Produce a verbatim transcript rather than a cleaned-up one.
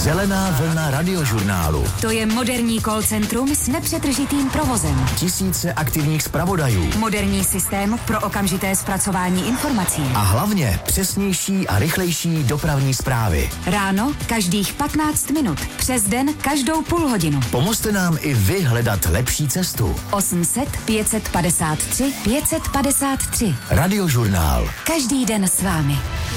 Zelená vlna radiožurnálu. To je moderní call centrum s nepřetržitým provozem. Tisíce aktivních zpravodajů. Moderní systém pro okamžité zpracování informací. A hlavně přesnější a rychlejší dopravní zprávy. Ráno každých patnáct minut. Přes den každou půl hodinu. Pomozte nám i vy hledat lepší cestu. osm set pět set padesát tři pět set padesát tři. Radiožurnál. Každý den s vámi.